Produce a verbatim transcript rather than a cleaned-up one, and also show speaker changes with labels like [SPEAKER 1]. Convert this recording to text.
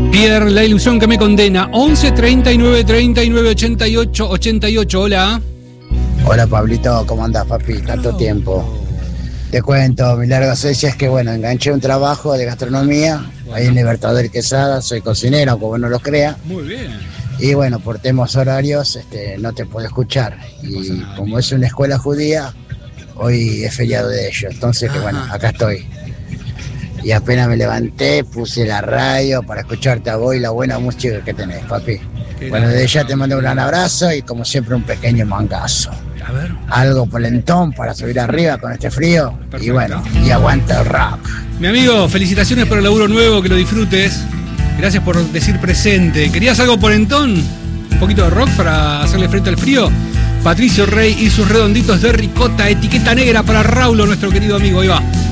[SPEAKER 1] Pierre, la ilusión que me condena. once, treinta y nueve, treinta y nueve, ochenta y ocho, ochenta y ocho. Hola.
[SPEAKER 2] Hola Pablito, ¿cómo andás, papi? Tanto tiempo. Te cuento, mi larga ausencia es que, bueno, enganché un trabajo de gastronomía, bueno, ahí en Libertador Quesada, soy cocinero, como no lo crea.
[SPEAKER 1] Muy bien.
[SPEAKER 2] Y bueno, por temas horarios, este, no te puedo escuchar. Y nada, como es una escuela judía, hoy es feriado de ellos, entonces, que bueno, acá estoy. Y apenas me levanté, puse la radio para escucharte a vos y la buena música que tenés, papi. Qué bueno, desde ya te mando un gran abrazo y como siempre un pequeño mangazo.
[SPEAKER 1] A ver.
[SPEAKER 2] Algo polentón para subir arriba con este frío. Perfecto. Y bueno, y aguanta el rock.
[SPEAKER 1] Mi amigo, felicitaciones por el laburo nuevo, que lo disfrutes. Gracias por decir presente. ¿Querías algo polentón? ¿Un poquito de rock para hacerle frente al frío? Patricio Rey y sus redonditos de ricota, etiqueta negra para Raulo, nuestro querido amigo. Ahí va.